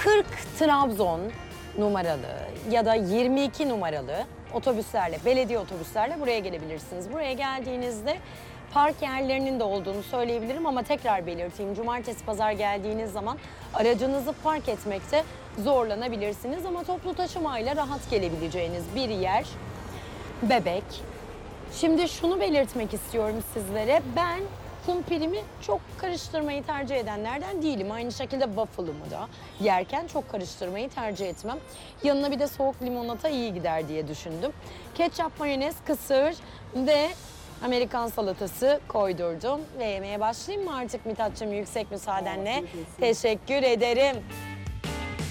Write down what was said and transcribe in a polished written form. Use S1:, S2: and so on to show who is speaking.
S1: 40 Trabzon numaralı ya da 22 numaralı otobüslerle, belediye otobüslerle buraya gelebilirsiniz. Buraya geldiğinizde park yerlerinin de olduğunu söyleyebilirim ama tekrar belirteyim. Cumartesi, pazar geldiğiniz zaman aracınızı park etmekte zorlanabilirsiniz ama toplu taşımayla rahat gelebileceğiniz bir yer Bebek. Şimdi şunu belirtmek istiyorum sizlere. Ben kumpirimi çok karıştırmayı tercih edenlerden değilim. Aynı şekilde waffle'ımı da yerken çok karıştırmayı tercih etmem. Yanına bir de soğuk limonata iyi gider diye düşündüm. Ketçap, mayonez, kısır ve Amerikan salatası koydurdum. Ve yemeye başlayayım mı artık Mithat'cığım yüksek müsaadenle? Teşekkür ederim.